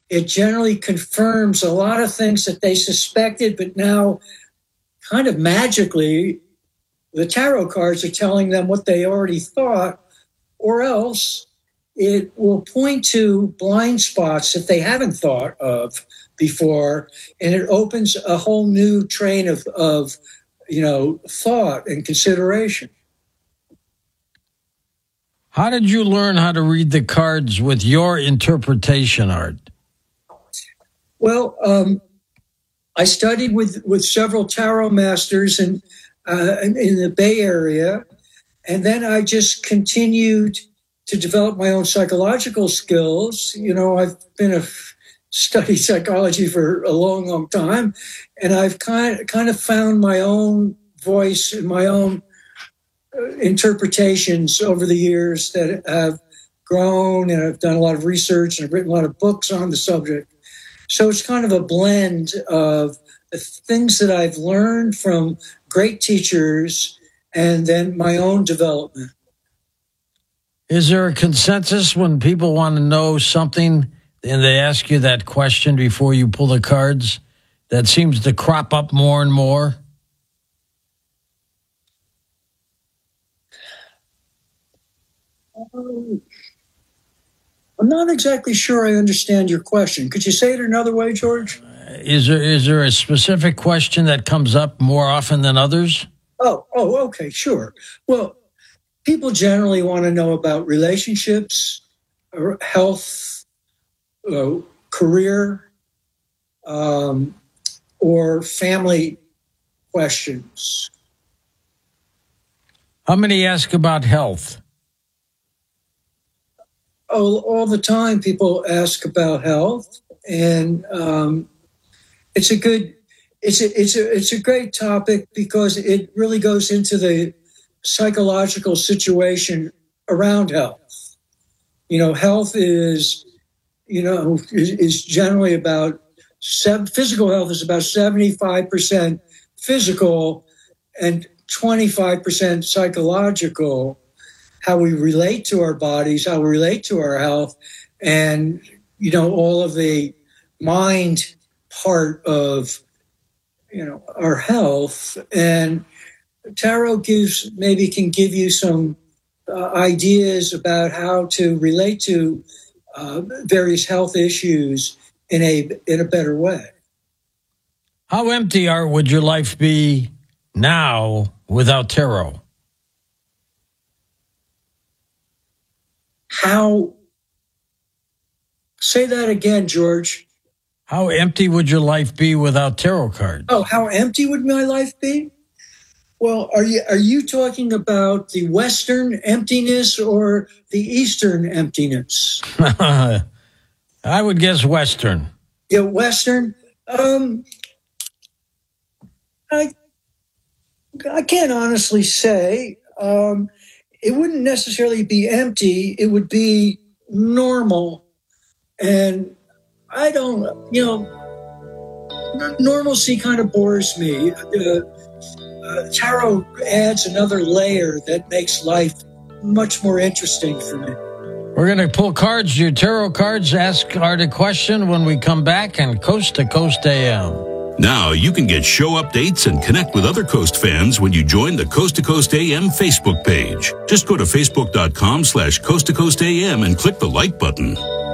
it generally confirms a lot of things that they suspected, but now kind of magically, the tarot cards are telling them what they already thought, or else it will point to blind spots that they haven't thought of before, and it opens a whole new train of thought and consideration. How did you learn how to read the cards with your interpretation, Art? Well, I studied with several tarot masters in the Bay Area, and then I just continued to develop my own psychological skills. I've studied psychology for a long, long time, and I've kind of found my own voice and my own interpretations over the years that have grown, and I've done a lot of research and I've written a lot of books on the subject. So it's kind of a blend of the things that I've learned from great teachers and then my own development. Is there a consensus when people want to know something and they ask you that question before you pull the cards that seems to crop up more and more? I'm not exactly sure I understand your question. Could you say it another way, George? Is there a specific question that comes up more often than others? Oh, okay, sure. Well, people generally want to know about relationships, health, career, or family questions. How many ask about health? Oh, all the time people ask about health, and it's a great topic because it really goes into the psychological situation around health. Health is generally about physical health is about 75% physical and 25% psychological. How we relate to our bodies, how we relate to our health, and all of the mind part of our health. And tarot can give you some ideas about how to relate to various health issues in a better way. How empty would your life be now without tarot? Say that again, George. How empty would your life be without tarot cards? Oh, how empty would my life be? Well, are you talking about the Western emptiness or the Eastern emptiness? I would guess Western. Yeah, Western. I can't honestly say. It wouldn't necessarily be empty. It would be normal. And I don't, normalcy kind of bores me. Tarot adds another layer that makes life much more interesting for me. We're going to pull cards, your tarot cards, ask Art a question when we come back on Coast to Coast AM. Now you can get show updates and connect with other Coast fans when you join the Coast to Coast AM Facebook page. Just go to facebook.com/Coast to Coast AM and click the like button.